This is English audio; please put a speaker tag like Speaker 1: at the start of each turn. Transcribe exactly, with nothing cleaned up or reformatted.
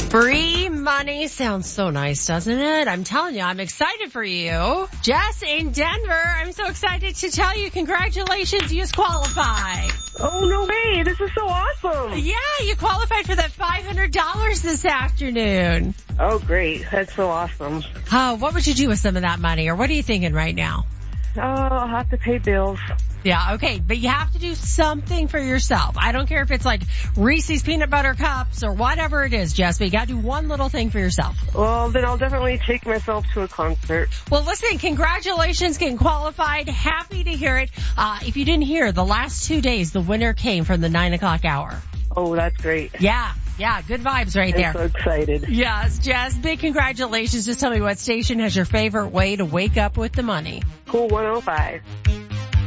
Speaker 1: Free money sounds so nice, doesn't it? I'm telling you, I'm excited for you. Jess in Denver, I'm so excited to tell you congratulations, you qualified.
Speaker 2: Oh, no way. This is so awesome.
Speaker 1: Yeah, you qualified for that five hundred dollars this afternoon.
Speaker 2: Oh, great. That's so awesome.
Speaker 1: Oh, what would you do with some of that money, or what are you thinking right now?
Speaker 2: Oh, I'll have to pay bills.
Speaker 1: Yeah, okay, but you have to do something for yourself. I don't care if it's like Reese's peanut butter cups or whatever it is, Jess, but you gotta do one little thing for yourself.
Speaker 2: Well, then I'll definitely take myself to a concert.
Speaker 1: Well, listen, congratulations, getting qualified. Happy to hear it. Uh, if you didn't hear, the last two days, the winner came from the nine o'clock hour.
Speaker 2: Oh, that's great.
Speaker 1: Yeah, yeah, good vibes right
Speaker 2: I'm
Speaker 1: there.
Speaker 2: so excited.
Speaker 1: Yes, Jess, big congratulations. Just tell me what station has your favorite way to wake up with the money.
Speaker 2: Cool one oh five.